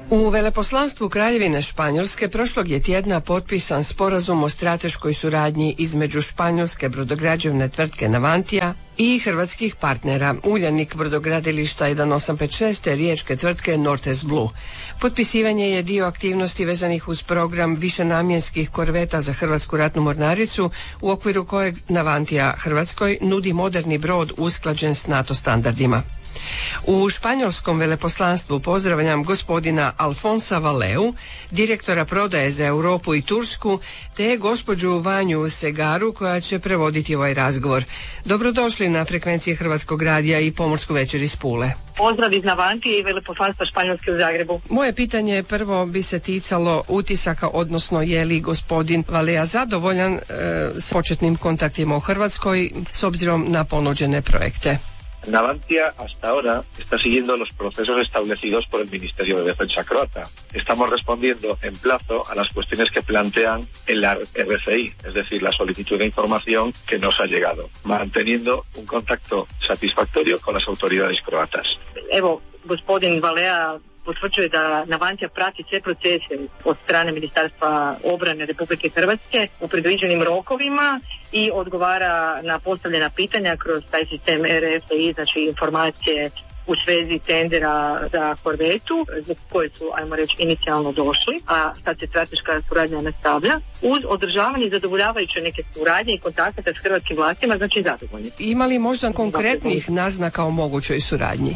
U veleposlanstvu Kraljevine Španjolske prošlog je tjedna potpisan sporazum o strateškoj suradnji između španjolske brodograđevne tvrtke Navantia i hrvatskih partnera Uljanik brodogradilišta 1856 te riječke tvrtke Nortes Blue. Potpisivanje je dio aktivnosti vezanih uz program višenamjenskih korveta za Hrvatsku ratnu mornaricu, u okviru kojeg Navantia Hrvatskoj nudi moderni brod usklađen s NATO standardima. U španjolskom veleposlanstvu pozdravljam gospodina Alfonsa Valeu, direktora prodaje za Europu i Tursku, te gospođu Vanju Segaru koja će prevoditi ovaj razgovor. Dobrodošli na frekvenciji Hrvatskog radija i Pomorsku večer iz Pule. Pozdrav iz Navantije i veleposlanstva Španjolske u Zagrebu. Moje pitanje prvo bi se ticalo utisaka, odnosno je li gospodin Valea zadovoljan s početnim kontaktima u Hrvatskoj s obzirom na ponuđene projekte. Navantia hasta ahora está siguiendo los procesos establecidos por el Ministerio de Defensa croata. Estamos respondiendo en plazo a las cuestiones que plantean en la RCI, es decir, la solicitud de información que nos ha llegado, manteniendo un contacto satisfactorio con las autoridades croatas. Evo, gospodin Valea potvrđuje da Navantia prati sve procese od strane Ministarstva obrane Republike Hrvatske u predviđenim rokovima i odgovara na postavljena pitanja kroz taj sistem RFI, znači informacije u svezi tendera za korvetu, za koje su, ajmo reći, inicijalno došli, a sad se strateška suradnja nastavlja, uz održavanje zadovoljavajuće neke suradnje i kontakata s hrvatskim vlastima, znači zadovoljni. Ima li možda konkretnih naznaka o mogućoj suradnji?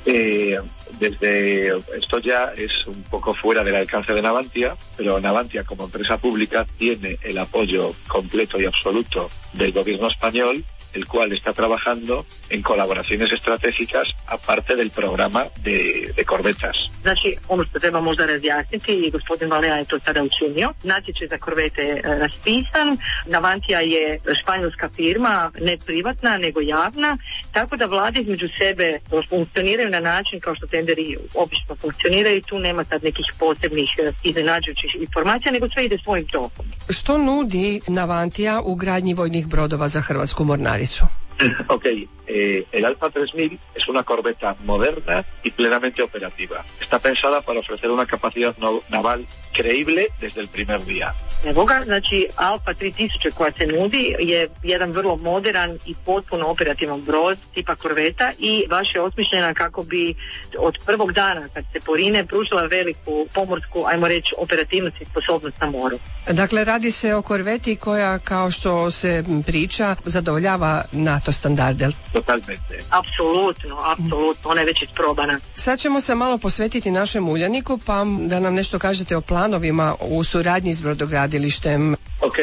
Desde esto ya es un poco fuera del alcance de Navantia, pero Navantia como empresa pública tiene el apoyo completo y absoluto del gobierno español, el cual está trabajando en colaboraciones estratégicas aparte del programa de korvetas. Znači, ono što treba možda razjasniti, i gospodin Valea je to sada učinio, natječaj za korvete raspisan, Navantia je španjolska firma, ne privatna, nego javna, tako da vlade između sebe funkcioniraju na način kao što tenderi obično funkcioniraju, tu nema sad nekih posebnih iznenađujućih informacija, nego sve ide svojim tokom. Što nudi Navantia u gradnji vojnih brodova za Hrvatsku mornaricu? Ok, el Alfa 3000 es una corbeta moderna y plenamente operativa. Está pensada para ofrecer una capacidad naval creíble desde el primer día. Evo ga, znači Alfa 3000 koja se nudi je jedan vrlo modern i potpuno operativan brod tipa korveta i baš je osmišljena kako bi od prvog dana kad se porine pružila veliku pomorsku, ajmo reći, operativnost i sposobnost na moru. Dakle, radi se o korveti koja, kao što se priča, zadovoljava NATO standarde. Totalmente. Apsolutno, ona je već isprobana. Sad ćemo se malo posvetiti našem Uljaniku, pa da nam nešto kažete o planovima u suradnji s brodogradilištem. Ok,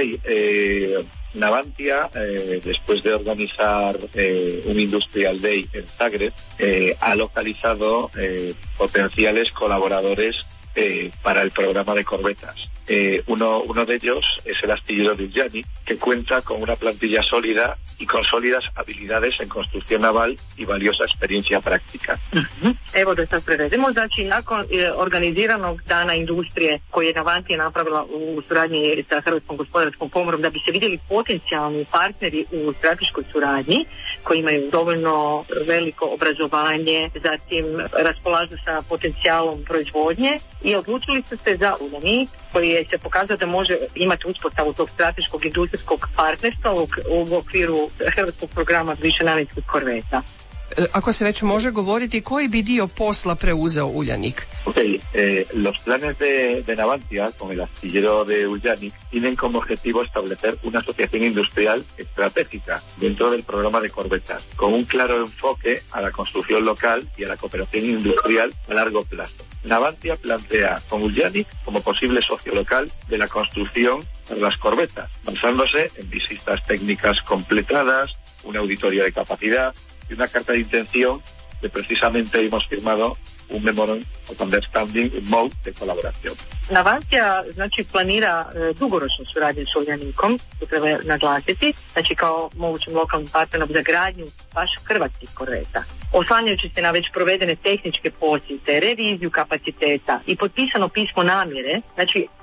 Navantia, después de organizar un Industrial Day en Zagreb, ha localizado potenciales colaboradores para el programa de corbetas. Uno de ellos es el astillero de Uljanik, que cuenta con una plantilla sólida y con sólidas habilidades en construcción naval y valiosa experiencia práctica. Evo da sad prevedemo, znači nakon organiziranog dana industrije koji je Navantia napravila u suradnji sa Hrvatskom gospodarskom komorom da bi se vidjeli potencijalni partneri u strateškoj suradnji koji imaju dovoljno veliko obrazovanje, zatim raspolažu sa potencijalom proizvodnje i odlučili su se za Uljanik koji je se pokazao da može imati uspostavu tog strateškog industrijskog partnerstva u okviru hrvatskog programa višenamjenskih korveta. Ako se već može govoriti, koji bi dio posla preuzeo Uljanik? Ok, los planes de Navantia con el astillero de Uljanik tienen como objetivo establecer una asociación industrial estratégica dentro del programa de corbetas, con un claro enfoque a la construcción local y a la cooperación industrial a largo plazo. Navantia plantea con Uljanik como posible socio local de la construcción de las corbetas, basándose en visitas técnicas completadas, un auditorio de capacidad y una carta de intención que precisamente hemos firmado un Memorandum of Understanding, un MOU de colaboración. Navantia znači planira dugoročnu suradnju s Uljanikom, to treba naglasiti, znači kao mogućim lokalnim partnerom za gradnju baš hrvatskih korveta. Oslanjajući se na već provedene tehničke posjete, reviziju kapaciteta i potpisano pismo namjere, znači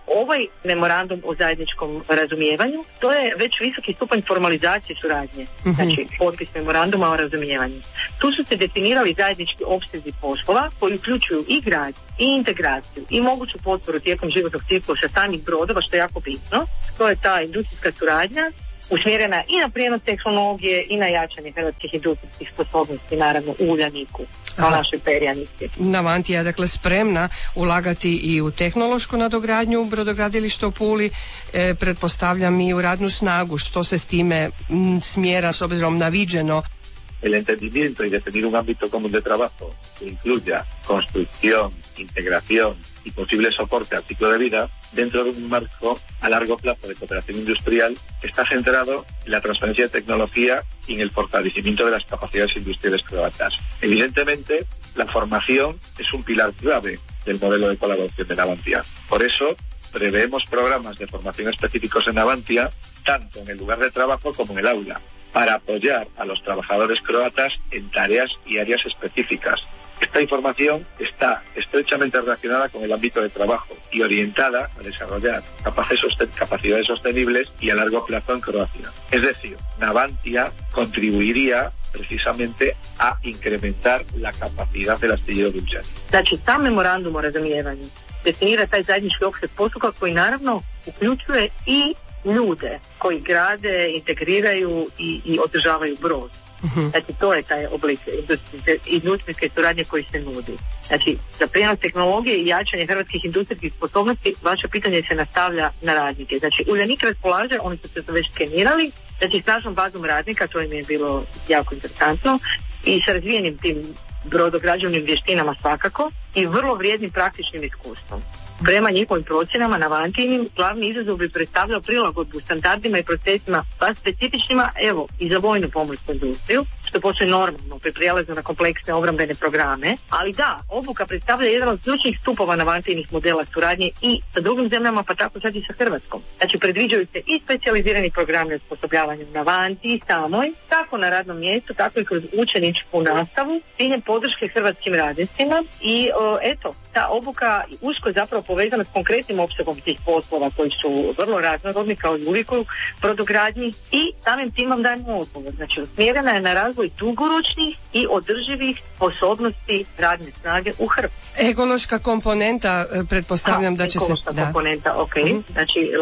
ovaj memorandum o zajedničkom razumijevanju, to je već visoki stupanj formalizacije suradnje, znači potpis memoranduma o razumijevanju. Tu su se definirali zajednički opsezi poslova koji uključuju i grad, i integraciju, i moguću potporu tijekom životnog ciklusa samih brodova, što je jako bitno. To je ta industrijska suradnja usmjerena i na prijenos tehnologije i na jačanje hrvatskih industrijskih sposobnosti, naravno u Uljaniku, kao našoj perjanici. Navantija je dakle spremna ulagati i u tehnološku nadogradnju brodogradilišta u Puli, pretpostavljam i u radnu snagu. Što se s time smjera s obzirom na viđeno? El entendimiento y definir un ámbito común de trabajo que incluya construcción, integración y posible soporte al ciclo de vida dentro de un marco a largo plazo de cooperación industrial está centrado en la transferencia de tecnología y en el fortalecimiento de las capacidades industriales croatas. Evidentemente, la formación es un pilar clave del modelo de colaboración de Navantia. Por eso, preveemos programas de formación específicos en Navantia, tanto en el lugar de trabajo como en el aula, para apoyar a los trabajadores croatas en tareas y áreas específicas. Esta información está estrechamente relacionada con el ámbito de trabajo y orientada a desarrollar capacidades sostenibles y a largo plazo en Croacia. Es decir, Navantia contribuiría precisamente a incrementar la capacidad del astillero de Uljanic. Znači, sam memorandum o razumijevanju definira taj zajednički opseg postupka koji naravno uključuje i ljude koji grade, integriraju i održavaju brod. Znači, to je taj oblik industrijske suradnje koji se nudi. Znači, za prijenos tehnologije i jačanje hrvatskih industrijskih sposobnosti, vaše pitanje se nastavlja na radnike. Znači, Uljanik raspolaže, oni su se to već skenirali, znači snažnom bazom radnika, to im je bilo jako interesantno, i sa razvijenim tim brodograđevnim vještinama svakako i vrlo vrijednim praktičnim iskustvom. Prema njihovim procjenama, Navantijinim glavni izazov bi predstavljao prilagodbu standardima i procesima pa specifičnima, evo, i za vojnu pomorsku industriju, što postoji normalno pri prijelazu na kompleksne obrambene programe, ali da, obuka predstavlja jedan od ključnih stupova Navantijinih modela suradnje i sa drugim zemljama, pa tako sad i sa Hrvatskom. Znači, predviđaju se i specijalizirani programi osposobljavanja u Navantiji samoj, tako na radnom mjestu, tako i kroz učeničku nastavu, ciljem podrške hrvatskim radnicima i eto, ta obuka usko zapravo povezana s konkretnim opsegom tih poslova koji su vrlo raznorodni kao i uvijek u brodogradnji i samim timom dajemo odgovor. Znači, usmjerena je na razvoj dugoročnih i održivih sposobnosti radne snage u Hrvatskoj. Ekološka komponenta, pretpostavljam da će se... Ekološka komponenta, ok. Znači,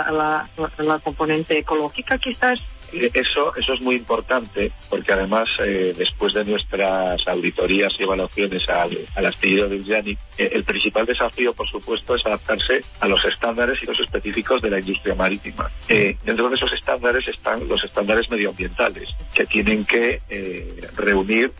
la componente ecológica quizás. Eso es muy importante porque además después de nuestras auditorías y evaluaciones al astillero de Uljanic, el principal desafío, por supuesto, es adaptarse a los estándares y los específicos de la industria marítima. Dentro de esos estándares están los estándares medioambientales que tienen que reunir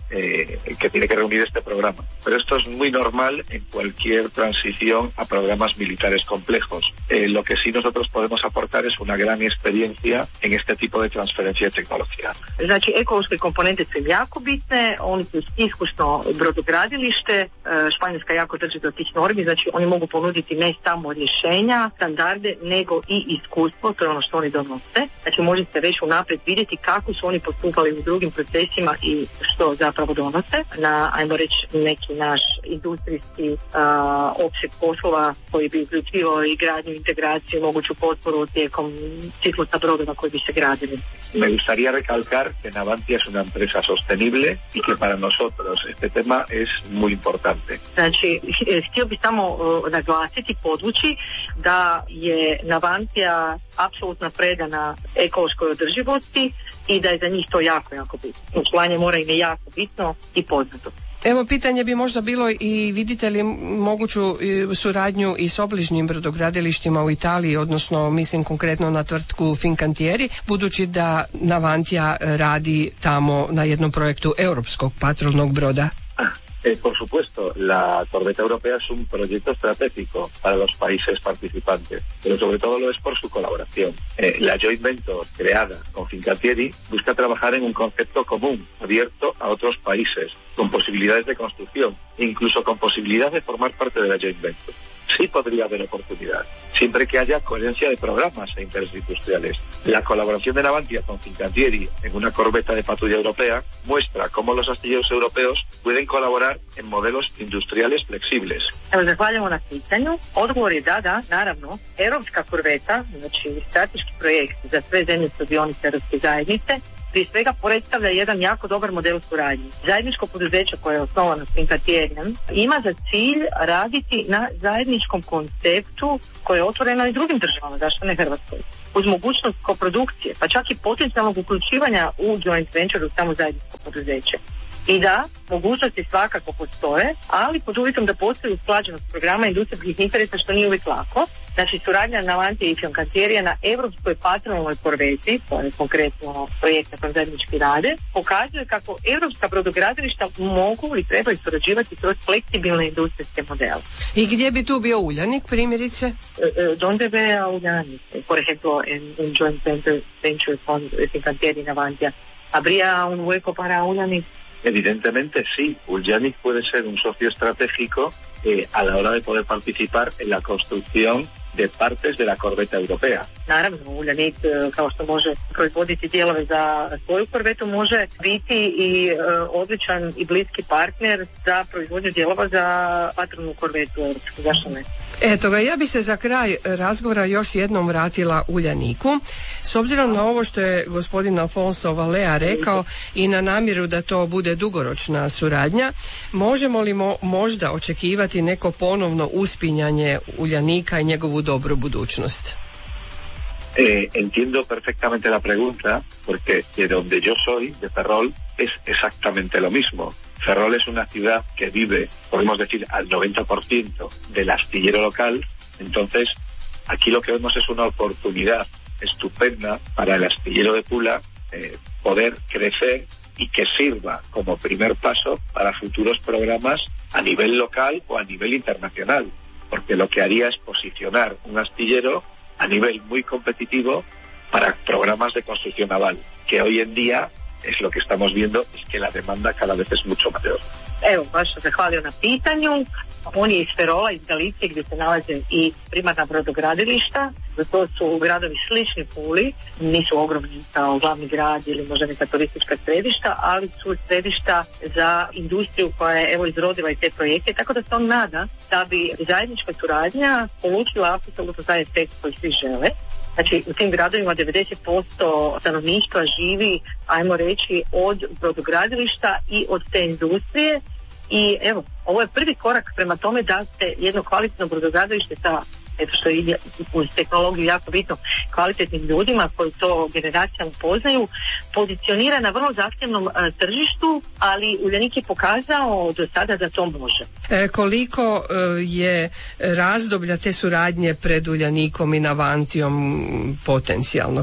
este programa. Pero esto es muy normal en cualquier transición a programas militares complejos. Lo que sí nosotros podemos aportar es una gran experiencia en este tipo de transferencija tehnologija. Znači, ekološke komponente su jako bitne, oni su iskusno brodogradilište, Španjolska jako drži do tih normi, znači oni mogu ponuditi ne samo rješenja, standarde, nego i iskustvo, to je ono što oni donose. Znači, možete već unaprijed vidjeti kako su oni postupali u drugim procesima i što zapravo donose na, ajmo reći, neki naš industrijski opseg poslova koji bi uključivao i gradnju, integraciju, moguću potporu tijekom ciklusa brodova koji bi se gradili. Me gustaría recalcar que Navantia es una empresa sostenible y que para nosotros este tema es muy importante. Znači, htio bih samo naglasiti, podvući da je Navantia apsolutno predana ekološkoj održivosti i da je za njih to jako, jako bitno. Očuvanje mora im je jako bitno i poznato. Evo, pitanje bi možda bilo i vidite li moguću suradnju i s obližnjim brodogradilištima u Italiji, odnosno mislim konkretno na tvrtku Fincantieri, budući da Navantia radi tamo na jednom projektu europskog patrolnog broda. Por supuesto, la corbeta europea es un proyecto estratégico para los países participantes, pero sobre todo lo es por su colaboración. La joint venture creada con Fincantieri busca trabajar en un concepto común, abierto a otros países, con posibilidades de construcción e incluso con posibilidad de formar parte de la joint venture. sí podría haber oportunidad, siempre que haya coherencia de programas e intereses industriales. La colaboración de Navantia con Fincantieri en una corbeta de patrulla europea muestra cómo los astilleros europeos pueden colaborar en modelos industriales flexibles. Zahvaljujemo na pitanju. Odgovor je da, naravno. Europska korveta, znači strateški projekt za sve zemlje sudionice Europske zajednice, prije svega predstavlja jedan jako dobar model suradnje. Zajedničko poduzeće koje je osnovano s Fincantierijem ima za cilj raditi na zajedničkom konceptu koje je otvoreno i drugim državama, zašto ne Hrvatskoj, uz mogućnost koprodukcije, pa čak i potencijalnog uključivanja u joint venture u samo zajedničko poduzeće. I da, mogućnosti svakako postoje, ali pod uvjetom da postoji usklađenost programa industrijskih interesa, što nije uvijek lako. Znači, suradnja Navantije i Fincantierija na europskoj patronalnoj korveti, to je konkretno projekt na kojem zajednički rade, pokazuje kako europska brodogradilišta mogu i trebaju surađivati kroz fleksibilne industrijske modele. I gdje bi tu bio Uljanik, primjerice? Donde ve Uljanik? Por ejemplo, en joint venture con Fincantieri y Navantia. ¿Habría un hueco para Uljanik? Evidentemente sí, Uljanik puede ser un socio estratégico a la hora de poder participar en la construcción de partes de la corbeta europea. Naravno, Uljanik, kao što može proizvoditi dijelove za svoju korvetu, može biti i odličan i bliski partner za proizvodnju dijelova za patronalnu korvetu europsku. Zašto ne? Eto ga, ja bi se za kraj razgovora još jednom vratila Uljaniku. S obzirom na ovo što je gospodin Alfonso Valea rekao i na namjeru da to bude dugoročna suradnja, možemo li možda očekivati neko ponovno uspinjanje Uljanika i njegovu dobru budućnost? Entiendo perfectamente la pregunta, porque de donde yo soy, de Ferrol, es exactamente lo mismo. Ferrol es una ciudad que vive, podemos decir, al 90% del astillero local. Entonces, aquí lo que vemos es una oportunidad estupenda para el astillero de Pula poder crecer y que sirva como primer paso para futuros programas a nivel local o a nivel internacional, porque lo que haría es posicionar un astillero a nivel muy competitivo para programas de construcción naval, que hoy en día es lo que estamos viendo, es que la demanda cada vez es mucho mayor. Evo, baš se zahvalio na pitanju. On je iz Ferola, iz Galicije, gdje se nalaze i primarna brodogradilišta. To su gradovi slični Puli, nisu ogromni kao glavni grad ili možda neka turistička središta, ali su središta za industriju koja je evo izrodila i te projekte, tako da se on nada da bi zajednička suradnja polučila apsolutno taj efekt koji svi žele. Znači, u tim gradovima 90% stanovništva živi, ajmo reći, od brodogradilišta i od te industrije. I evo, ovo je prvi korak prema tome da se jedno kvalitetno brodogradilište sa, eto što je uz tehnologiju jako bitno, kvalitetnim ljudima koji to generacijama poznaju, pozicionira na vrlo zahtjevnom tržištu, ali Uljanik je pokazao do sada da to može. Koliko je razdoblja te suradnje pred Uljanikom i Navantijom potencijalno?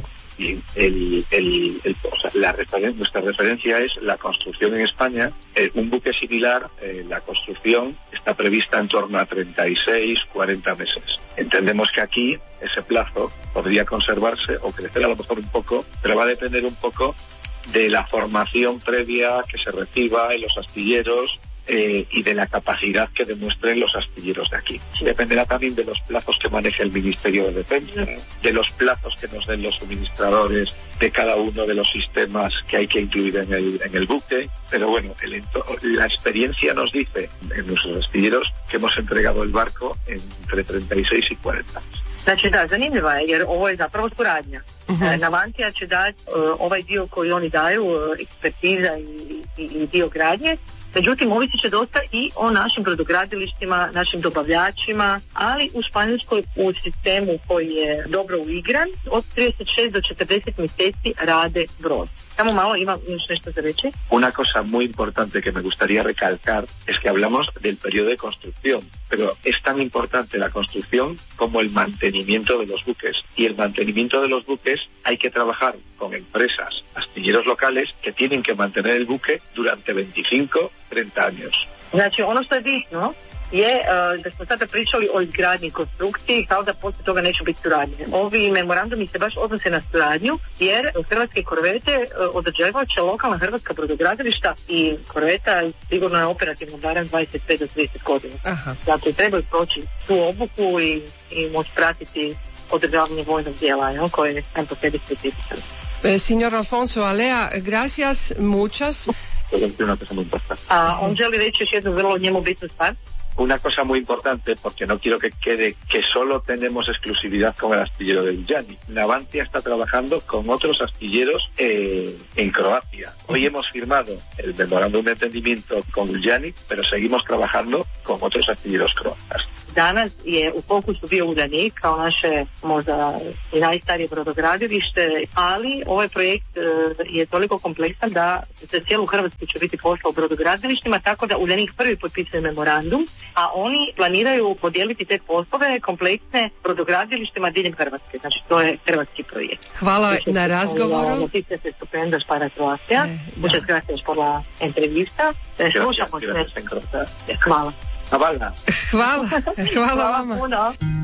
Nuestra referencia es la construcción en España. Un buque similar, la construcción está prevista en torno a 36-40 meses. Entendemos que aquí ese plazo podría conservarse o crecer a lo mejor un poco, pero va a depender un poco de la formación previa que se reciba en los astilleros y de la capacidad que demuestren los astilleros de aquí. Dependerá también de los plazos que maneje el Ministerio de Defensa, de los plazos que nos den los suministradores de cada uno de los sistemas que hay que incluir en el buque. Pero bueno, la experiencia nos dice en nuestros astilleros que hemos entregado el barco entre 36 y 40 años. Znači da, zanimljiva je jer ovo je zapravo suradnja. Navantija će dati ovaj dio koji oni daju, ekspertiza i dio gradnje. Međutim, ovisit će dosta i o našim brodogradilištima, našim dobavljačima, ali u Španjolskoj u sistemu koji je dobro uigran, od 36 do 40 mjeseci rade brod. Samo malo, ima još nešto za reći? Una cosa muy importante que me gustaría recalcar es que hablamos del periodo de construcción, pero es tan importante la construcción como el mantenimiento de los buques. Y el mantenimiento de los buques hay que trabajar con empresas, astilleros locales que tienen que mantener el buque durante 25-30 años. Znači, ono što je bitno je da smo sada pričali o izgradnji konstrukciji, kao da poslije toga neće biti suradnje. Ovi memorandumi se baš odnose na suradnju, jer hrvatske korvete održavat će lokalna hrvatska brodogradilišta i korveta sigurno je operativno barem 25 do 30 godina. Zato trebaju proći tu obuku i moći pratiti održavanje vojnog dijela, koje je sam po sebi specifično. Signor Alfonso Alea, gracias, muchas. A on želi reći još jednu vrlo njemu bitnu stvar. Una cosa muy importante, porque no quiero que quede que solo tenemos exclusividad con el astillero de Uljanik. Navantia está trabajando con otros astilleros en Croacia. Hoy hemos firmado el memorándum de entendimiento con Uljanik, pero seguimos trabajando con otros astilleros croatas. Danas je u fokusu bio Uljanik kao naše možda i najstarije brodogradilište, ali ovaj projekt je toliko kompleksan da za cijelu Hrvatsku će biti posao u brodogradilištima, tako da Uljanik prvi potpisuje memorandum, a oni planiraju podijeliti te poslove kompleksne brodogradilištima diljem Hrvatske. Znači to je hrvatski projekt. Hvala na razgovoru. Noticias estupendas para Croacia. Muchas gracias por la entrevista. Slušamo se. Hvala. Hvala. Hvala vama. Puno.